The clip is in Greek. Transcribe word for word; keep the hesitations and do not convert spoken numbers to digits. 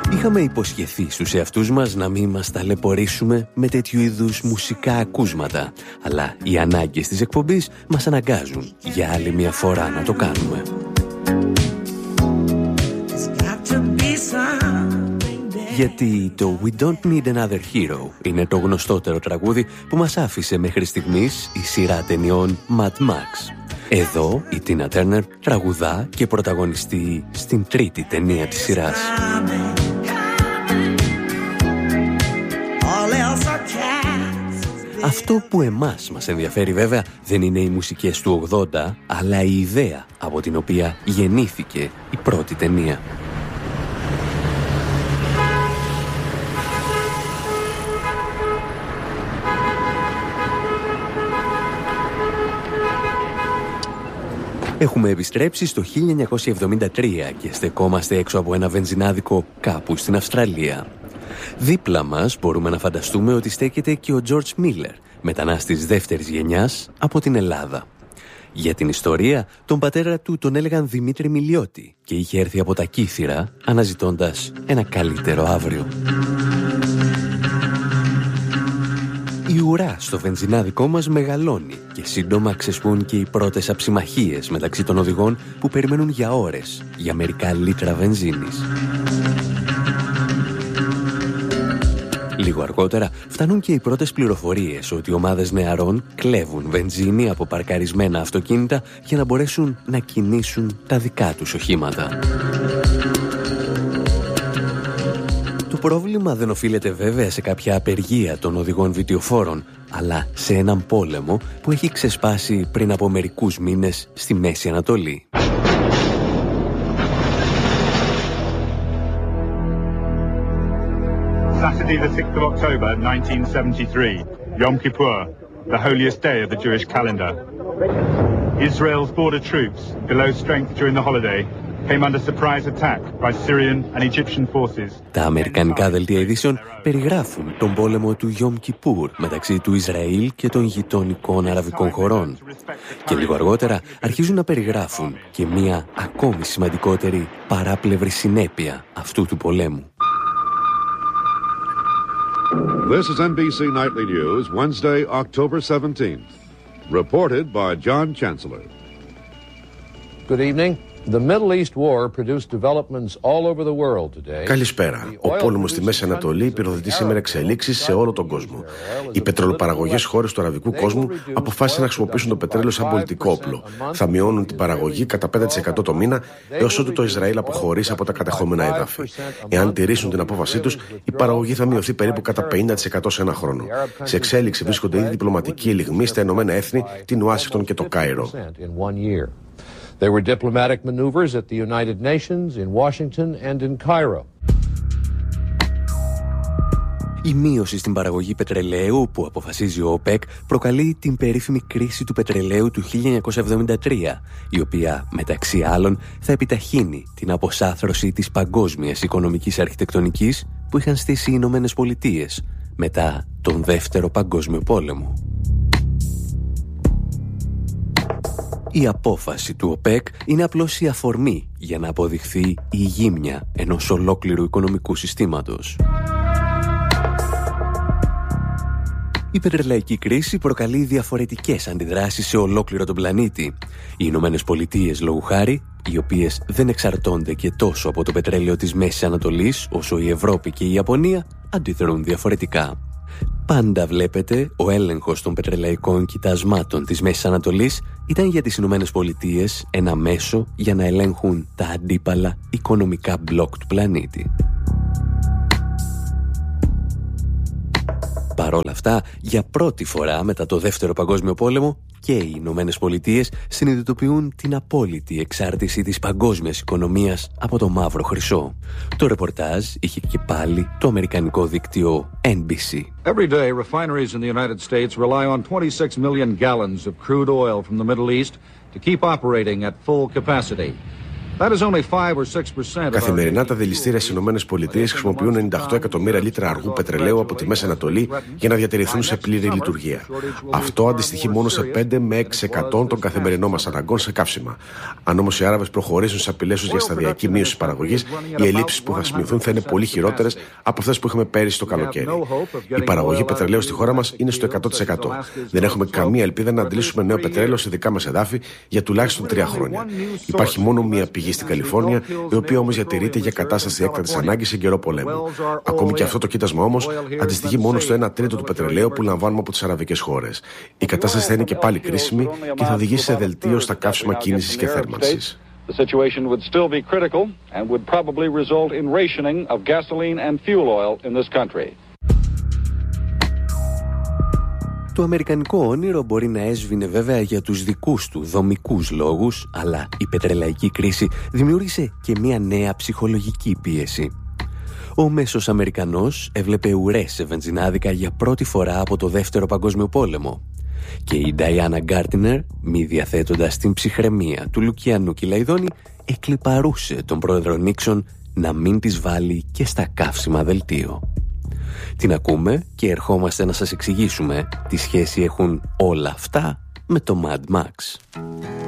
Είχαμε υποσχεθεί στους εαυτούς μας να μην μας ταλαιπωρήσουμε με τέτοιου είδους μουσικά ακούσματα, αλλά οι ανάγκες της εκπομπής μας αναγκάζουν για άλλη μια φορά να το κάνουμε. Γιατί το We Don't Need Another Hero είναι το γνωστότερο τραγούδι που μας άφησε μέχρι στιγμής η σειρά ταινιών Mad Max. Εδώ η Τίνα Τέρνερ τραγουδά και πρωταγωνιστεί στην τρίτη ταινία της σειράς. Αυτό που εμάς μας ενδιαφέρει βέβαια δεν είναι οι μουσικές του ογδόντα, αλλά η ιδέα από την οποία γεννήθηκε η πρώτη ταινία. Έχουμε επιστρέψει στο χίλια εννιακόσια εβδομήντα τρία και στεκόμαστε έξω από ένα βενζινάδικο κάπου στην Αυστραλία. Δίπλα μας μπορούμε να φανταστούμε ότι στέκεται και ο Τζορτζ Μίλερ, μετανάστης δεύτερης γενιάς από την Ελλάδα. Για την ιστορία, τον πατέρα του τον έλεγαν Δημήτρη Μιλιώτη και είχε έρθει από τα Κύθυρα αναζητώντας ένα καλύτερο αύριο. Η ουρά στο βενζινάδικό μας μεγαλώνει και σύντομα ξεσπούν και οι πρώτες αψιμαχίες μεταξύ των οδηγών που περιμένουν για ώρες για μερικά λίτρα βενζίνης. Λίγο αργότερα φτάνουν και οι πρώτες πληροφορίες ότι ομάδες νεαρών κλέβουν βενζίνη από παρκαρισμένα αυτοκίνητα για να μπορέσουν να κινήσουν τα δικά τους οχήματα. Το πρόβλημα δεν οφείλεται βέβαια σε κάποια απεργία των οδηγών βιτιοφόρων, αλλά σε έναν πόλεμο που έχει ξεσπάσει πριν από μερικούς μήνες στη Μέση Ανατολή. Saturday the sixth of October nineteen seventy-three, Yom Kippur, the holiest day of the Jewish calendar. Israel's border troops, below strength during the holiday, came under surprise attack by Syrian and Egyptian forces. Τα αμερικανικά δελτία ειδήσεων περιγράφουν τον πόλεμο του Yom Kippur μεταξύ του Ισραήλ και των γειτονικών αραβικών χωρών. Και λίγο αργότερα αρχίζουν να περιγράφουν και μία ακόμη σημαντικότερη παράπλευρη συνέπεια αυτού του πολέμου. This is N B C Nightly News, Wednesday, October seventeenth. Reported by John Chancellor. Good evening. The Middle East War produced developments all over the world today. Καλησπέρα. Ο πόλεμος στη Μέση Ανατολή πυροδοτεί σήμερα εξελίξεις σε όλο τον κόσμο. Οι πετρελοπαραγωγές χώρες του αραβικού κόσμου αποφάσισαν να χρησιμοποιήσουν το πετρέλαιο σαν πολιτικό όπλο. Θα μειώνουν την παραγωγή κατά πέντε τοις εκατό το μήνα έως ότου το Ισραήλ αποχωρήσει από τα κατεχόμενα έδαφη. Εάν τηρήσουν την απόφασή τους, η παραγωγή θα μειωθεί περίπου κατά πενήντα τοις εκατό σε ένα χρόνο. Σε εξέλιξη βρίσκονται ήδη διπλωματικοί ελιγμοί στα Ηνωμένα Έθνη, την Ουάσιγκτον και το Κάιρο. There were diplomatic maneuvers at the United Nations, in Washington and in Cairo. Η μείωση στην παραγωγή πετρελαίου που αποφασίζει ο ΟΠΕΚ προκαλεί την περίφημη κρίση του πετρελαίου του χίλια εννιακόσια εβδομήντα τρία, η οποία, μεταξύ άλλων, θα επιταχύνει την αποσάθρωση της παγκόσμιας οικονομικής αρχιτεκτονικής που είχαν στήσει οι Ηνωμένες Πολιτείες μετά τον Δεύτερο Παγκόσμιο Πόλεμο. Η απόφαση του ΟΠΕΚ είναι απλώς η αφορμή για να αποδειχθεί η ηγίμνια ενός ολόκληρου οικονομικού συστήματος. Η πετρελαϊκή κρίση προκαλεί διαφορετικές αντιδράσεις σε ολόκληρο τον πλανήτη. Οι Ηνωμένες Πολιτείες, λόγου χάρη, οι οποίες δεν εξαρτώνται και τόσο από το πετρέλαιο της Μέσης Ανατολής όσο η Ευρώπη και η Ιαπωνία, αντιδρούν διαφορετικά. Πάντα βλέπετε, ο έλεγχος των πετρελαϊκών κοιτασμάτων της Μέσης Ανατολής ήταν για τις Ηνωμένες Πολιτείες ένα μέσο για να ελέγχουν τα αντίπαλα οικονομικά μπλοκ του πλανήτη. Παρ' όλα αυτά, για πρώτη φορά μετά το Δεύτερο Παγκόσμιο Πόλεμο και οι Ηνωμένες Πολιτείες συνειδητοποιούν την απόλυτη εξάρτηση της παγκόσμιας οικονομίας από το μαύρο χρυσό. Το ρεπορτάζ είχε και πάλι το αμερικανικό δίκτυο N B C. Every day, refineries in the United States rely on twenty-six million gallons of crude oil from the Middle East to keep operating at full capacity. Καθημερινά τα δηληστήρια στις ΗΠΑ χρησιμοποιούν ενενήντα οκτώ εκατομμύρια λίτρα αργού πετρελαίου από τη Μέση Ανατολή για να διατηρηθούν σε πλήρη λειτουργία. Αυτό αντιστοιχεί μόνο σε πέντε με έξι τοις εκατό των καθημερινών μας αναγκών σε καύσιμα. Αν όμως οι Άραβες προχωρήσουν στις απειλές τους για σταδιακή μείωση της παραγωγής, οι ελλείψεις που θα σημειωθούν θα είναι πολύ χειρότερες από αυτές που είχαμε πέρυσι το καλοκαίρι. Η παραγωγή πετρελαίου στη χώρα μας είναι στο εκατό τοις εκατό. Δεν έχουμε καμία ελπίδα να αντλήσουμε νέο πετρέλαιο σε δικά μας εδάφη για τουλάχιστον τρία χρόνια. Υπάρχει μόνο μία πηγή στην Καλιφόρνια, η οποία όμως διατηρείται για κατάσταση έκτακτης ανάγκης σε καιρό πολέμου. Ακόμη και αυτό το κοίτασμα όμως αντιστοιχεί μόνο στο ένα τρίτο του πετρελαίου που λαμβάνουμε από τις αραβικές χώρες. Η κατάσταση θα είναι και πάλι κρίσιμη και θα οδηγήσει σε δελτίωση στα καύσιμα κίνησης και θέρμανσης. The situation would still be critical and would probably result in rationing of gasoline and fuel oil in this country. Το αμερικανικό όνειρο μπορεί να έσβηνε βέβαια για τους δικούς του δομικούς λόγους, αλλά η πετρελαϊκή κρίση δημιούργησε και μια νέα ψυχολογική πίεση. Ο μέσος Αμερικανός έβλεπε ουρές σε βενζινάδικα για πρώτη φορά από το Δεύτερο Παγκόσμιο Πόλεμο. Και η Νταϊάννα Γκάρτινερ, μη διαθέτοντας την ψυχραιμία του Λουκιανού Κιλαϊδόνη, εκλιπαρούσε τον πρόεδρο Νίξον να μην τις βάλει και στα καύσιμα δελτίο. Την ακούμε και ερχόμαστε να σας εξηγήσουμε τι σχέση έχουν όλα αυτά με το Mad Max.